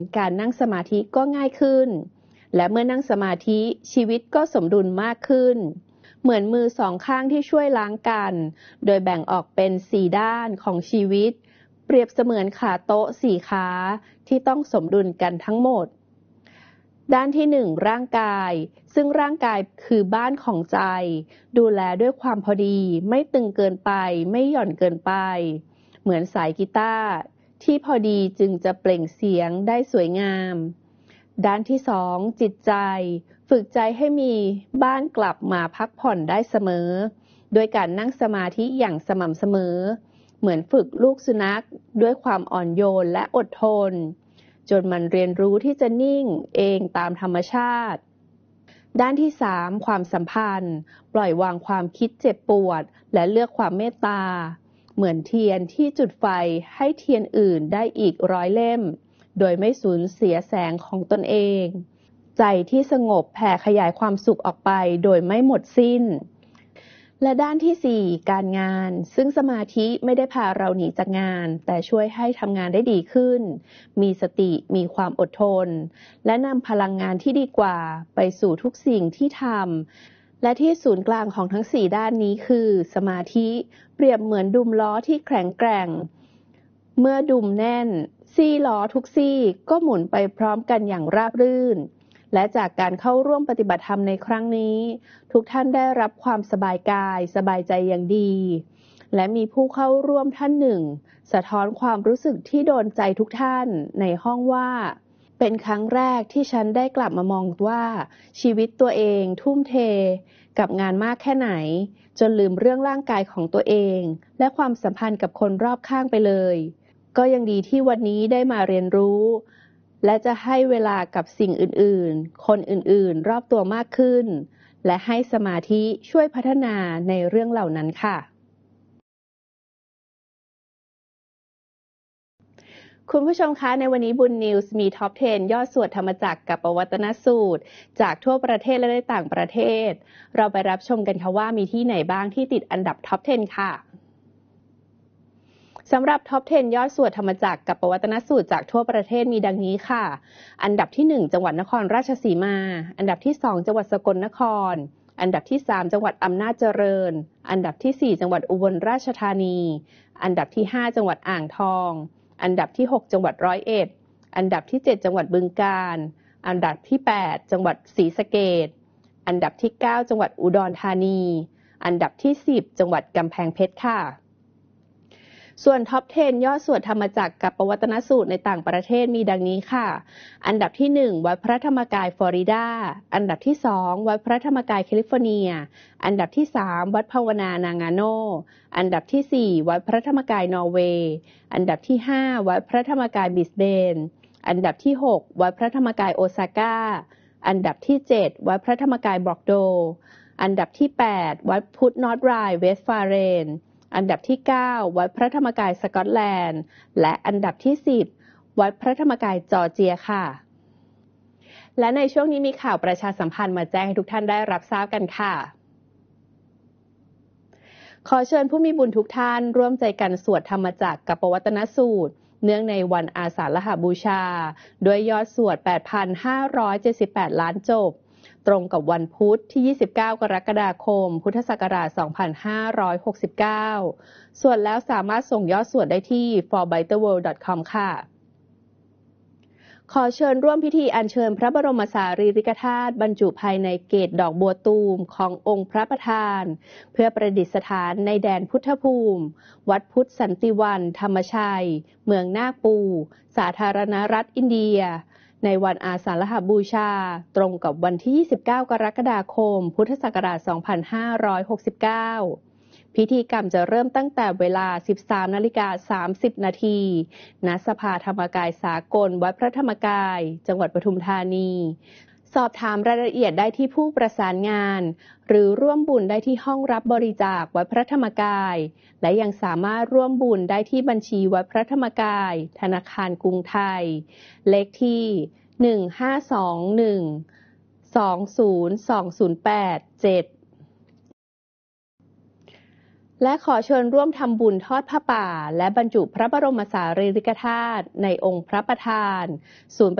การนั่งสมาธิก็ง่ายขึ้นและเมื่อนั่งสมาธิชีวิตก็สมดุลมากขึ้นเหมือนมือสองข้างที่ช่วยล้างกันโดยแบ่งออกเป็น4ด้านของชีวิตเปรียบเสมือนขาโต๊ะ4ขาที่ต้องสมดุลกันทั้งหมดด้านที่1ร่างกายซึ่งร่างกายคือบ้านของใจดูแลด้วยความพอดีไม่ตึงเกินไปไม่หย่อนเกินไปเหมือนสายกีตาร์ที่พอดีจึงจะเปล่งเสียงได้สวยงามด้านที่2จิตใจฝึกใจให้มีบ้านกลับมาพักผ่อนได้เสมอโดยการนั่งสมาธิอย่างสม่ำเสมอเหมือนฝึกลูกสุนัขด้วยความอ่อนโยนและอดทนจนมันเรียนรู้ที่จะนิ่งเองตามธรรมชาติด้านที่3ความสัมพันธ์ปล่อยวางความคิดเจ็บปวดและเลือกความเมตตาเหมือนเทียนที่จุดไฟให้เทียนอื่นได้อีก100 เล่มโดยไม่สูญเสียแสงของตนเองใจที่สงบแผ่ขยายความสุขออกไปโดยไม่หมดสิ้นและด้านที่4การงานซึ่งสมาธิไม่ได้พาเราหนีจากงานแต่ช่วยให้ทำงานได้ดีขึ้นมีสติมีความอดทนและนำพลังงานที่ดีกว่าไปสู่ทุกสิ่งที่ทำและที่ศูนย์กลางของทั้ง4ด้านนี้คือสมาธิเปรียบเหมือนดุมล้อที่แข็งแกร่งเมื่อดุมแน่นซี่ล้อทุกซี่ก็หมุนไปพร้อมกันอย่างราบรื่นและจากการเข้าร่วมปฏิบัติธรรมในครั้งนี้ทุกท่านได้รับความสบายกายสบายใจอย่างดีและมีผู้เข้าร่วมท่านหนึ่งสะท้อนความรู้สึกที่โดนใจทุกท่านในห้องว่าเป็นครั้งแรกที่ฉันได้กลับมามองว่าชีวิตตัวเองทุ่มเทกับงานมากแค่ไหนจนลืมเรื่องร่างกายของตัวเองและความสัมพันธ์กับคนรอบข้างไปเลยก็ยังดีที่วันนี้ได้มาเรียนรู้และจะให้เวลากับสิ่งอื่นๆคนอื่นๆรอบตัวมากขึ้นและให้สมาธิช่วยพัฒนาในเรื่องเหล่านั้นค่ะคุณผู้ชมคะในวันนี้บุญนิวส์มีท็อป 10 ยอดสวดธรรมจักรกับปวัตตนสูตรจากทั่วประเทศและในต่างประเทศเราไปรับชมกันค่ะว่ามีที่ไหนบ้างที่ติดอันดับท็อป 10 ค่ะสำหรับท็อป 10 ยอดสวดธรรมจักรกับปวัตตนสูตรจากทั่วประเทศมีดังนี้ค่ะอันดับที่1จังหวัดนครราชสีมาอันดับที่2จังหวัดสกลนครอันดับที่3จังหวัดอำนาจเจริญอันดับที่4จังหวัดอุบลราชธานีอันดับที่5จังหวัดอ่างทองอันดับที่6จังหวัดร้อยเอ็ดอันดับที่7จังหวัดบึงกาฬอันดับที่8จังหวัดศรีสะเกษอันดับที่9จังหวัดอุดรธานีอันดับที่10จังหวัดกำแพงเพชรค่ะส่วนท็อป 10 ยอดสวดธรรมจักรกับปวัตตนสูตรในต่างประเทศมีดังนี้ค่ะอันดับที่1วัดพระธรรมกายฟลอริดาอันดับที่2วัดพระธรรมกายแคลิฟอร์เนียอันดับที่3วัดภาวนานางาโนอันดับที่4วัดพระธรรมกายนอร์เวย์อันดับที่5วัดพระธรรมกายบริสเบนอันดับที่6วัดพระธรรมกายโอซาก้าอันดับที่7วัดพระธรรมกายบล็อกโดอันดับที่8วัดพุทธนอร์ทไรด์เวสต์ฟาเรนอันดับที่9วัดพระธรรมกายสกอตแลนด์และอันดับที่10วัดพระธรรมกายจอร์เจียค่ะและในช่วงนี้มีข่าวประชาสัมพันธ์มาแจ้งให้ทุกท่านได้รับทราบกันค่ะขอเชิญผู้มีบุญทุกท่านร่วมใจกันสวดธรรมจักรกับปวัตตนสูตรเนื่องในวันอาสาฬหบูชาด้วยยอดสวด 8,578 ล้านจบตรงกับวันพุธที่29กรกฎาคมพุทธศักราช2569ส่วนแล้วสามารถส่งยอดสวดได้ที่ forbitterworld.com ค่ะขอเชิญร่วมพิธีอัญเชิญพระบรมสารีริกธาตุบรรจุภายในเกศดอกบัวตูมขององค์พระประธานเพื่อประดิษฐานในแดนพุทธภูมิวัดพุทธสันติวันธรรมชัยเมืองนาคปูสาธารณรัฐอินเดียในวันอาสาฬหบูชาตรงกับวันที่29กรกฎาคมพุทธศักราช2569พิธีกรรมจะเริ่มตั้งแต่เวลา 13:30 นาทีณสภาธรรมกายสากลวัดพระธรรมกายจังหวัดปทุมธานีสอบถามรายละเอียดได้ที่ผู้ประสานงานหรือร่วมบุญได้ที่ห้องรับบริจาควัดพระธรรมกายและยังสามารถร่วมบุญได้ที่บัญชีวัดพระธรรมกายธนาคารกรุงไทยเลขที่1521 20208 7 และขอเชิญร่วมทำบุญทอดผ้าป่าและบรรจุพระบรมสารีริกธาตุในองค์พระประธานศูนย์